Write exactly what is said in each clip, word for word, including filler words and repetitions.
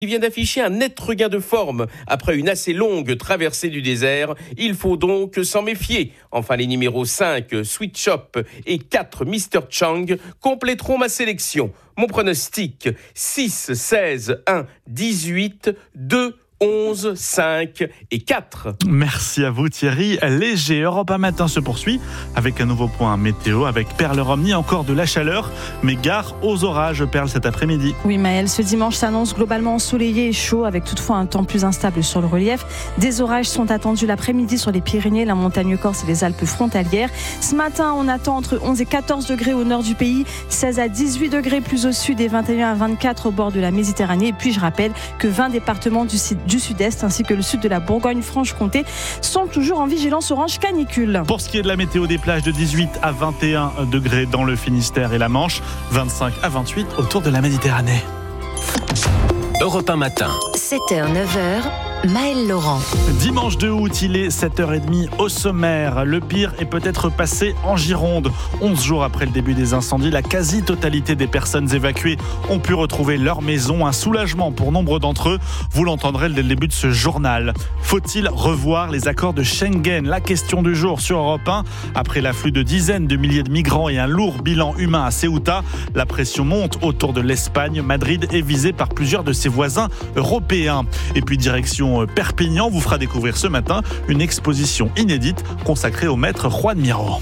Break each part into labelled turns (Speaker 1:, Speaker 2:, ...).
Speaker 1: Il vient d'afficher un net regain de forme après une assez longue traversée du désert. Il faut donc s'en méfier. Enfin, les numéros cinq, Sweet Shop, et quatre, mister Chang, compléteront ma sélection. Mon pronostic, six, seize, un, dix-huit, deux, onze, cinq et quatre.
Speaker 2: Merci à vous Thierry. Léger, Europe un matin se poursuit avec un nouveau point météo avec Perle Romney, encore de la chaleur, mais gare aux orages, Perle, cet après-midi.
Speaker 3: Oui Maëlle, ce dimanche s'annonce globalement ensoleillé et chaud avec toutefois un temps plus instable sur le relief. Des orages sont attendus l'après-midi sur les Pyrénées, la montagne corse et les Alpes frontalières. Ce matin, on attend entre onze et quatorze degrés au nord du pays, seize à dix-huit degrés plus au sud et vingt et un à vingt-quatre au bord de la Méditerranée. Et puis je rappelle que vingt départements du sud du sud-est ainsi que le sud de la Bourgogne-Franche-Comté sont toujours en vigilance orange canicule.
Speaker 2: Pour ce qui est de la météo des plages, de dix-huit à vingt et un degrés dans le Finistère et la Manche, vingt-cinq à vingt-huit autour de la Méditerranée.
Speaker 4: Europe un matin.
Speaker 5: sept heures neuf heures. Maëlle Laurent.
Speaker 2: Dimanche deux août, il est sept heures trente au sommaire. Le pire est peut-être passé en Gironde. onze jours après le début des incendies, la quasi-totalité des personnes évacuées ont pu retrouver leur maison. Un soulagement pour nombre d'entre eux. Vous l'entendrez dès le début de ce journal. Faut-il revoir les accords de Schengen ? La question du jour sur Europe un. Après l'afflux de dizaines de milliers de migrants et un lourd bilan humain à Ceuta, la pression monte autour de l'Espagne. Madrid est visée par plusieurs de ses voisins européens. Et puis direction Perpignan vous fera découvrir ce matin une exposition inédite consacrée au maître Juan Miró.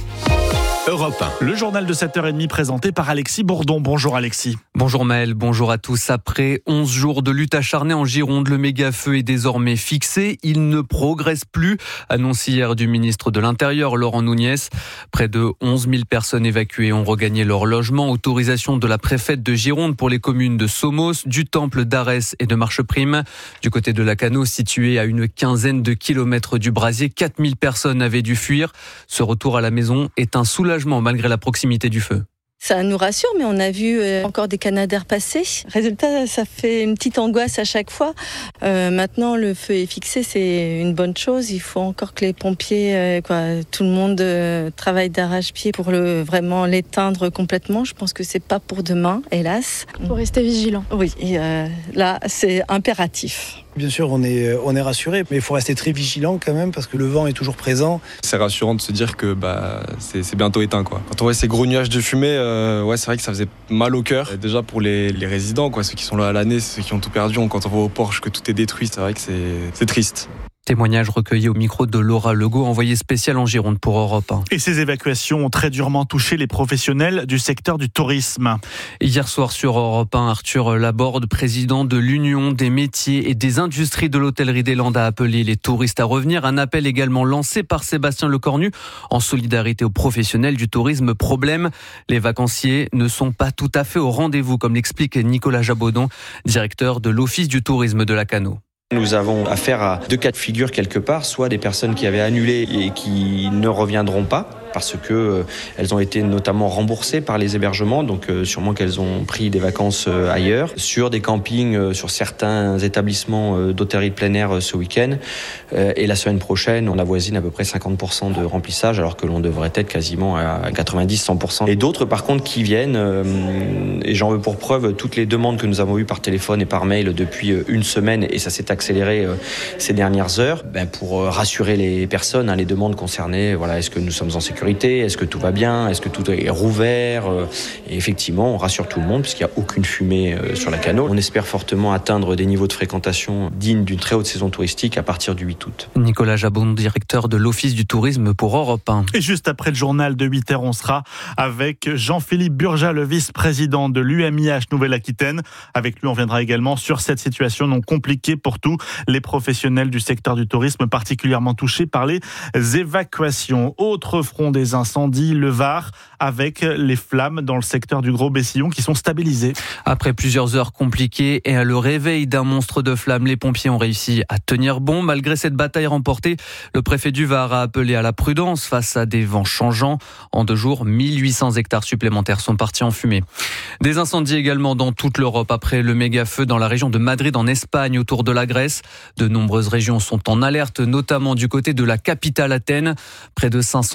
Speaker 4: Europe un.
Speaker 2: Le journal de sept heures trente présenté par Alexis Bourdon. Bonjour Alexis.
Speaker 6: Bonjour Maëlle, bonjour à tous. Après onze jours de lutte acharnée en Gironde, le méga-feu est désormais fixé. Il ne progresse plus, annonce hier du ministre de l'Intérieur, Laurent Nunez. Près de onze mille personnes évacuées ont regagné leur logement. Autorisation de la préfète de Gironde pour les communes de Somos, du Temple, d'Arès et de Marcheprime. Du côté de Lacanau, situé à une quinzaine de kilomètres du Brasier, quatre mille personnes avaient dû fuir. Ce retour à la maison est un soulagement malgré la proximité du feu.
Speaker 7: Ça nous rassure, mais on a vu encore des Canadaires passer. Résultat, ça fait une petite angoisse à chaque fois. Euh, maintenant, le feu est fixé, c'est une bonne chose. Il faut encore que les pompiers, euh, quoi, tout le monde euh, travaille d'arrache-pied pour le, vraiment l'éteindre complètement. Je pense que c'est pas pour demain, hélas.
Speaker 8: Il faut rester vigilant.
Speaker 7: Oui, et, euh, là, c'est impératif.
Speaker 9: Bien sûr, on est, on est rassuré, mais il faut rester très vigilant quand même parce que le vent est toujours présent.
Speaker 10: C'est rassurant de se dire que bah, c'est, c'est bientôt éteint, quoi. Quand on voit ces gros nuages de fumée, euh, ouais, c'est vrai que ça faisait mal au cœur. Déjà pour les, les résidents, quoi, ceux qui sont là à l'année, ceux qui ont tout perdu, quand on voit au Porsche que tout est détruit, c'est vrai que c'est, c'est triste.
Speaker 6: Témoignage recueilli au micro de Laura Legault, envoyée spéciale en Gironde pour Europe un.
Speaker 2: Et ces évacuations ont très durement touché les professionnels du secteur du tourisme.
Speaker 6: Hier soir sur Europe un, Arthur Laborde, président de l'Union des métiers et des industries de l'hôtellerie des Landes, a appelé les touristes à revenir. Un appel également lancé par Sébastien Lecornu en solidarité aux professionnels du tourisme. Problème, les vacanciers ne sont pas tout à fait au rendez-vous, comme l'explique Nicolas Jabodon, directeur de l'Office du tourisme de Lacanau.
Speaker 11: Nous avons affaire à deux cas de figure quelque part, soit des personnes qui avaient annulé et qui ne reviendront pas parce que euh, elles ont été notamment remboursées par les hébergements, donc euh, sûrement qu'elles ont pris des vacances euh, ailleurs. Sur des campings, euh, sur certains établissements euh, d'hôtellerie de plein air euh, ce week-end. Euh, et la semaine prochaine, on avoisine à peu près cinquante pour cent de remplissage, alors que l'on devrait être quasiment à quatre-vingt-dix à cent pour cent. Et d'autres, par contre, qui viennent, euh, et j'en veux pour preuve toutes les demandes que nous avons eues par téléphone et par mail depuis euh, une semaine, et ça s'est accéléré euh, ces dernières heures, ben, pour euh, rassurer les personnes, hein, les demandes concernées. Voilà, est-ce que nous sommes en sécurité ? Est-ce que tout va bien ? Est-ce que tout est rouvert ? Et effectivement, on rassure tout le monde puisqu'il n'y a aucune fumée sur Lacanau. On espère fortement atteindre des niveaux de fréquentation dignes d'une très haute saison touristique à partir du huit août.
Speaker 6: Nicolas Jabon, directeur de l'Office du tourisme pour Europe un.
Speaker 2: Et juste après le journal de huit heures, on sera avec Jean-Philippe Burja, le vice-président de l'U M I H Nouvelle-Aquitaine. Avec lui, on viendra également sur cette situation non compliquée pour tous les professionnels du secteur du tourisme, particulièrement touchés par les évacuations. Autre front des incendies, le Var, avec les flammes dans le secteur du Gros-Bessillon qui sont stabilisées.
Speaker 6: Après plusieurs heures compliquées et à le réveil d'un monstre de flammes, les pompiers ont réussi à tenir bon. Malgré cette bataille remportée, le préfet du Var a appelé à la prudence face à des vents changeants. En deux jours, mille huit cents hectares supplémentaires sont partis en fumée. Des incendies également dans toute l'Europe après le méga-feu dans la région de Madrid en Espagne autour de la Grèce. De nombreuses régions sont en alerte, notamment du côté de la capitale Athènes. Près de cinq cents pompiers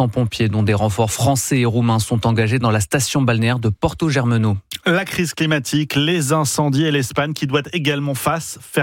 Speaker 6: pompiers, dont des renforts français et roumains, sont engagés dans la station balnéaire de Porto Germano.
Speaker 2: La crise climatique, les incendies et l'Espagne qui doit également face, faire